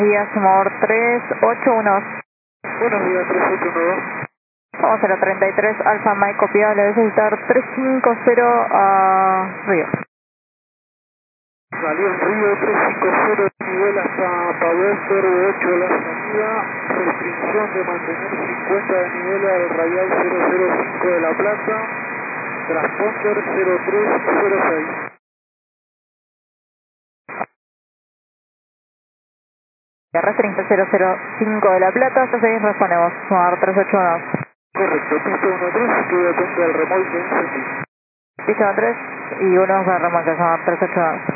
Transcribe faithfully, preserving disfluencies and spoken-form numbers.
días, Sumar tres ocho uno. Buenos días, tres ocho uno dos. Vamos a la treinta y tres, Alfa Mike copiado, le voy a visitar tres cinco cero a Río. Salió en Río tres cinco cero, nivel hasta Pavón cero ocho la salida, restricción de mantener cincuenta de nivel al radial cero cero cinco de La Plata, transponder cero tres cero seis. Restring cero cero cinco de La Plata, hasta seis respondemos, Sumar tres ocho uno. Correcto, pista uno tres, estoy atento al remolque en sentido. Pista tres y uno de remolque, Sumar tres ocho uno.